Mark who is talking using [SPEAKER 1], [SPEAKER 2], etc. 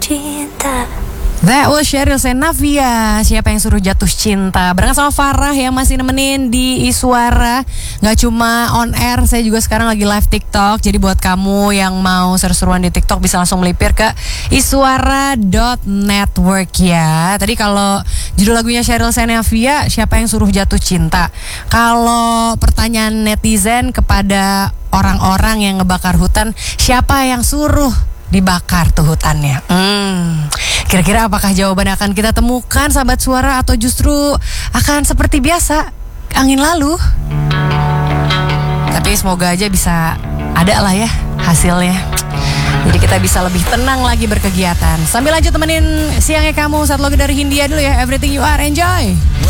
[SPEAKER 1] cinta.
[SPEAKER 2] That was Sheryl Senavia, siapa yang suruh jatuh cinta. Berangkat sama Farah yang masih nemenin di Iswara. Gak cuma on air, saya juga sekarang lagi live TikTok. Jadi buat kamu yang mau seru-seruan di TikTok bisa langsung melipir ke iswara.network ya. Tadi kalau judul lagunya Sheryl Senavia, siapa yang suruh jatuh cinta. Kalau pertanyaan netizen kepada orang-orang yang ngebakar hutan, siapa yang suruh dibakar tuh hutannya? Kira-kira apakah jawaban akan kita temukan sahabat suara, atau justru akan seperti biasa, angin lalu? Tapi semoga aja bisa ada lah ya hasilnya. Jadi kita bisa lebih tenang lagi berkegiatan. Sambil lanjut temenin siangnya kamu saat logo dari Hindia dulu ya. Everything You Are, enjoy.